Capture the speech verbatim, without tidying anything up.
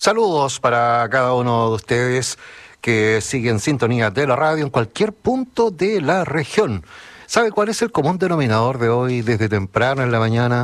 Saludos para cada uno de ustedes que siguen sintonía de la radio en cualquier punto de la región. ¿Sabe cuál es el común denominador de hoy desde temprano en la mañana?